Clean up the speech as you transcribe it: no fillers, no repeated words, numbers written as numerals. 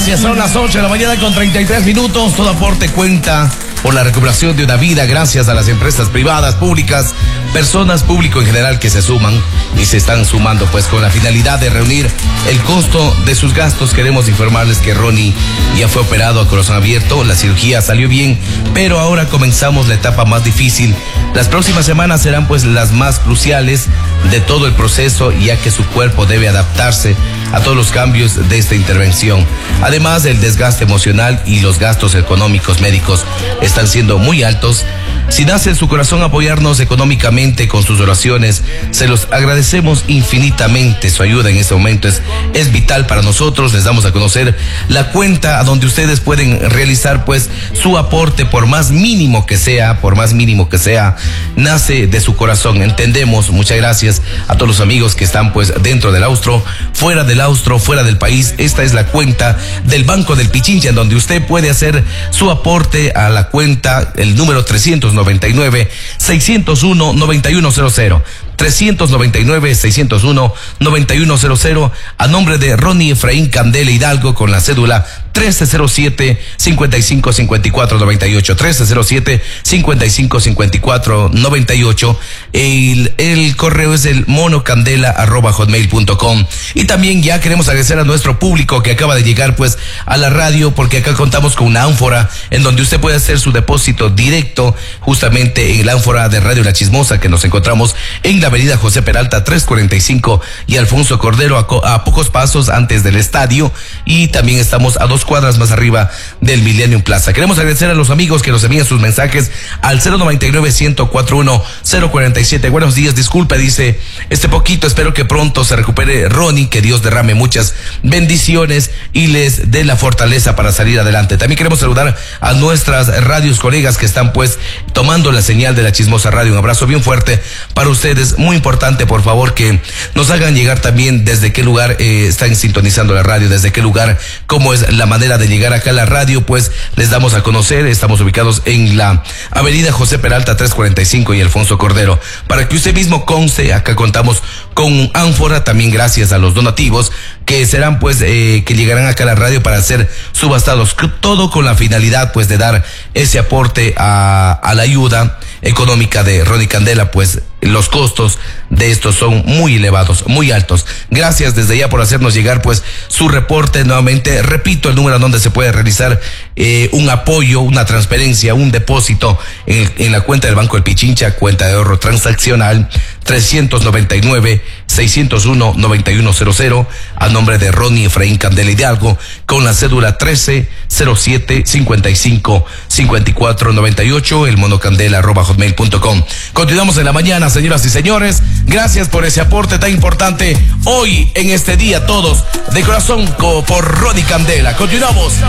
gracias. Son las 8 de la mañana con 33 minutos. Todo aporte cuenta por la recuperación de una vida gracias a las empresas privadas, públicas, personas, público en general que se suman y se están sumando pues con la finalidad de reunir el costo de sus gastos. Queremos informarles que Ronnie ya fue operado a corazón abierto, la cirugía salió bien, pero ahora comenzamos la etapa más difícil. Las próximas semanas serán pues las más cruciales de todo el proceso, ya que su cuerpo debe adaptarse a todos los cambios de esta intervención. Además, el desgaste emocional y los gastos económicos médicos están siendo muy altos. Si nace en su corazón apoyarnos económicamente con sus oraciones, se los agradecemos infinitamente. Su ayuda en este momento es vital para nosotros. Les damos a conocer la cuenta a donde ustedes pueden realizar pues su aporte, por más mínimo que sea, nace de su corazón. Entendemos. Muchas gracias a todos los amigos que están pues dentro del austro, fuera del país. Esta es la cuenta del Banco del Pichincha, en donde usted puede hacer su aporte a la cuenta, el número 399-601-9100. 399-601-9100, a nombre de Ronnie Efraín Candela Hidalgo, con la cédula 1307-555498, 1307-555498. El correo es el monocandela@hotmail.com. Y también ya queremos agradecer a nuestro público que acaba de llegar pues a la radio, porque acá contamos con una ánfora en donde usted puede hacer su depósito directo justamente en el ánfora de Radio La Chismosa, que nos encontramos en la avenida José Peralta 345 y Alfonso Cordero, a pocos pasos antes del estadio, y también estamos a 2 cuadras más arriba del Millennium Plaza. Queremos agradecer a los amigos que nos envían sus mensajes al 099-104-1047. Buenos días, disculpe, dice, poquito, espero que pronto se recupere Ronnie, que Dios derrame muchas bendiciones y les dé la fortaleza para salir adelante. También queremos saludar a nuestras radios colegas que están pues tomando la señal de La Chismosa Radio. Un abrazo bien fuerte para ustedes. Muy importante, por favor, que nos hagan llegar también desde qué lugar están sintonizando la radio, desde qué lugar, cómo es la manera de llegar acá a la radio, pues les damos a conocer. Estamos ubicados en la avenida José Peralta 345 y Alfonso Cordero. Para que usted mismo conste, acá contamos con ánfora, también gracias a los donativos que serán pues que llegarán acá a la radio para ser subastados, todo con la finalidad pues de dar ese aporte a la ayuda económica de Ronnie Candela. Pues los costos de estos son muy elevados, muy altos. Gracias desde ya por hacernos llegar pues su reporte. Nuevamente repito el número donde se puede realizar un apoyo, una transferencia, un depósito en la cuenta del Banco del Pichincha, cuenta de ahorro transaccional 399-601-9100, a nombre de Ronnie Efraín Candela Hidalgo, con la cédula 1307-555498, el monocandela@hotmail.com. Continuamos en la mañana, señoras y señores. Gracias por ese aporte tan importante hoy en este día, todos de corazón por Ronnie Candela. Continuamos.